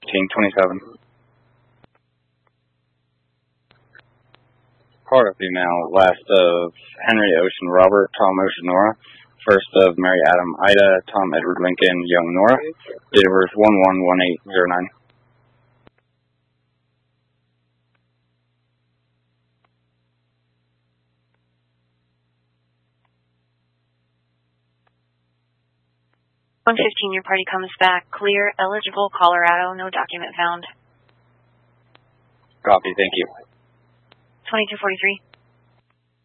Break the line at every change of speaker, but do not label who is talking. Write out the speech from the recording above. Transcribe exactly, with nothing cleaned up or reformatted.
King twenty-seven. Part of female, last of Henry Ocean Robert, Tom Ocean Nora. First of Mary Adam Ida, Tom Edward Lincoln, young Nora. Date of birth one one one eight zero nine.
one fifteen, your party comes back. Clear, eligible, Colorado, no document found.
Copy, thank you.
twenty-two forty-three.